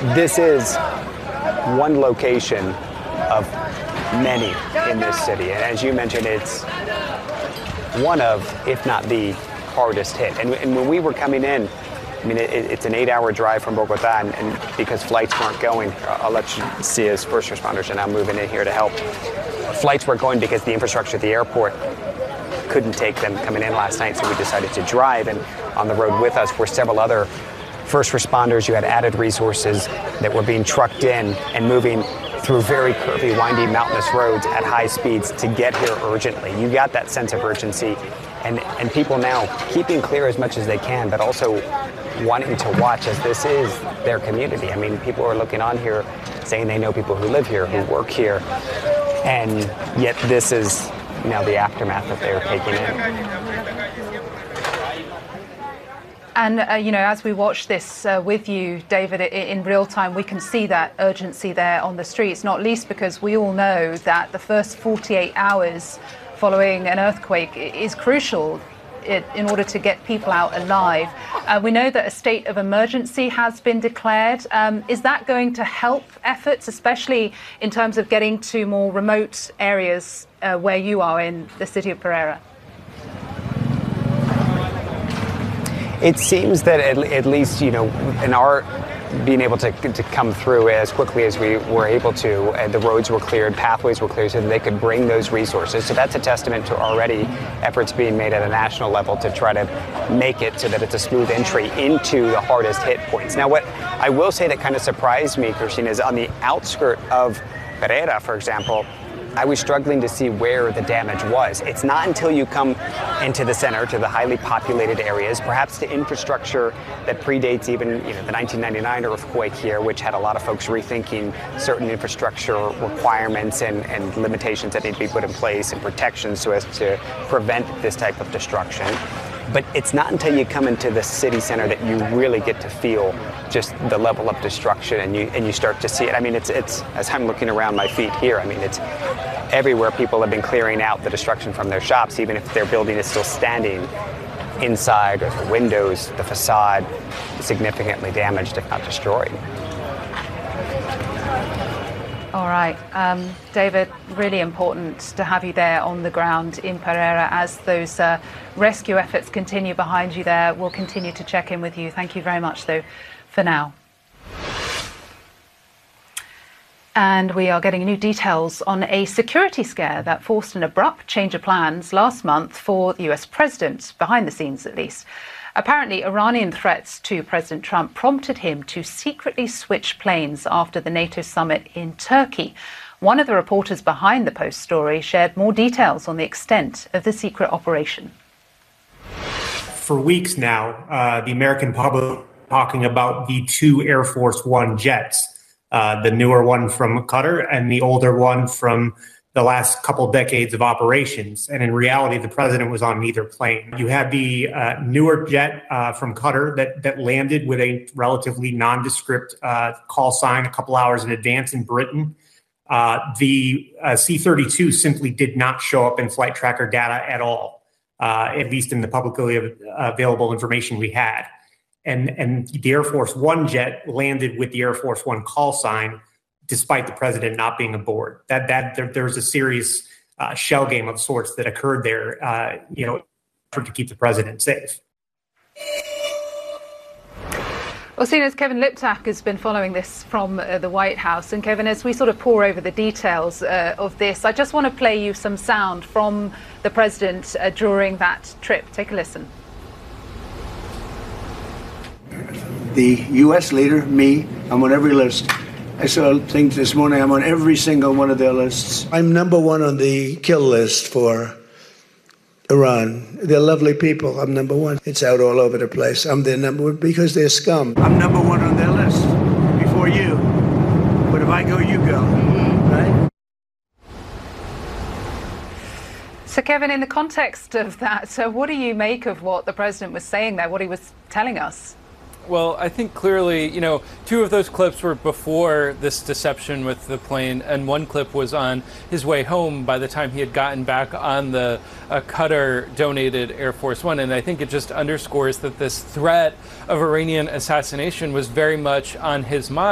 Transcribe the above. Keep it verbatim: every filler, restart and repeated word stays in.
this is one location of many in this city. And as you mentioned, it's one of, if not the hardest hit. And, and when we were coming in, I mean, it, it's an eight-hour drive from Bogota, and, and because flights weren't going, I'll let you see as first responders are now moving in here to help. Flights weren't going because the infrastructure at the airport couldn't take them coming in last night, so we decided to drive. And on the road with us were several other first responders. You had added resources that were being trucked in and moving through very curvy, windy, mountainous roads at high speeds to get here urgently. You got that sense of urgency, and, and people now keeping clear as much as they can, but also wanting to watch, as this is their community. I mean, people are looking on here saying they know people who live here, who work here, and yet this is now the aftermath that they're taking in. And, uh, you know, as we watch this uh, with you, David, in real time, we can see that urgency there on the streets, not least because we all know that the first forty-eight hours following an earthquake is crucial in order to get people out alive. Uh, we know that a state of emergency has been declared. Um, is that going to help efforts, especially in terms of getting to more remote areas uh, where you are in the city of Pereira? It seems that at, at least, you know, in our being able to, to come through as quickly as we were able to, uh, the roads were cleared, pathways were cleared so that they could bring those resources. So that's a testament to already efforts being made at a national level to try to make it so that it's a smooth entry into the hardest hit points. Now, what I will say that kind of surprised me, Christine, is on the outskirt of Pereira, for example, I was struggling to see where the damage was. It's not until you come into the center, to the highly populated areas, perhaps to infrastructure that predates even you know, the nineteen ninety-nine earthquake here, which had a lot of folks rethinking certain infrastructure requirements and, and limitations that need to be put in place and protections so as to prevent this type of destruction. But it's not until you come into the city center that you really get to feel just the level of destruction, and you and you start to see it. I mean, it's it's as I'm looking around my feet here, I mean, it's everywhere. People have been clearing out the destruction from their shops, even if their building is still standing inside, or the windows, the facade, significantly damaged, if not destroyed. All right, um, David, really important to have you there on the ground in Pereira as those uh, rescue efforts continue behind you there. We'll continue to check in with you. Thank you very much, though, for now. And we are getting new details on a security scare that forced an abrupt change of plans last month for the U S president, behind the scenes at least. Apparently, Iranian threats to President Trump prompted him to secretly switch planes after the NATO summit in Turkey. One of the reporters behind the Post story shared more details on the extent of the secret operation. For weeks now, uh, the American public is talking about the two Air Force One jets, uh, the newer one from Qatar and the older one from the last couple decades of operations. And in reality, the president was on neither plane. You had the uh, newer jet uh, from Qatar that, that landed with a relatively nondescript uh, call sign a couple hours in advance in Britain. Uh, the uh, C thirty-two simply did not show up in flight tracker data at all, uh, at least in the publicly available information we had. And, and the Air Force One jet landed with the Air Force One call sign, despite the president not being aboard. That that there, there was a serious uh, shell game of sorts that occurred there, uh, you know, for to keep the president safe. Well, seen as Kevin Liptak has been following this from uh, the White House. And Kevin, as we sort of pour over the details uh, of this, I just want to play you some sound from the president uh, during that trip. Take a listen. The U S leader, me, I'm on every list. I saw things this morning, I'm on every single one of their lists. I'm number one on the kill list for Iran. They're lovely people. I'm number one. It's out all over the place. I'm their number one because they're scum. I'm number one on their list before you. But if I go, you go, right? So, Kevin, in the context of that, so what do you make of what the president was saying there, what he was telling us? Well, I think clearly, you know, two of those clips were before this deception with the plane, and one clip was on his way home by the time he had gotten back on the uh, Qatar-donated Air Force One. And I think it just underscores that this threat of Iranian assassination was very much on his mind.